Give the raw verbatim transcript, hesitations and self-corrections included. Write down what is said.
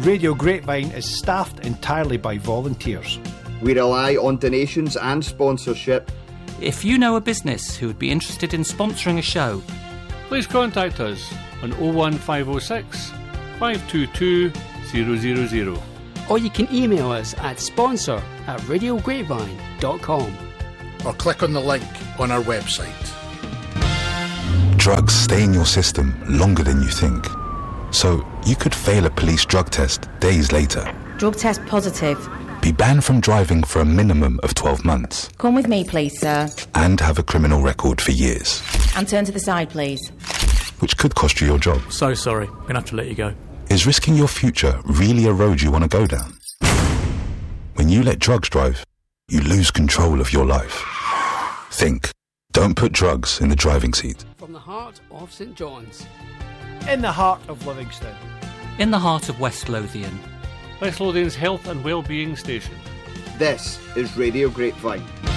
Radio Grapevine is staffed entirely by volunteers. We rely on donations and sponsorship. If you know a business who would be interested in sponsoring a show, please contact us on oh one five oh six, five two two, zero zero zero. Or you can email us at sponsor at radio grapevine dot com. Or click on the link on our website. Drugs stay in your system longer than you think. So you could fail a police drug test days later. Drug test positive. Be banned from driving for a minimum of twelve months. Come with me, please, sir. And have a criminal record for years. And turn to the side, please. Which could cost you your job. So sorry, I'm going to have to let you go. Is risking your future really a road you want to go down? When you let drugs drive, you lose control of your life. Think. Don't put drugs in the driving seat. From the heart of St John's. In the heart of Livingston. In the heart of West Lothian. West Lothian's health and wellbeing station. This is Radio Grapevine.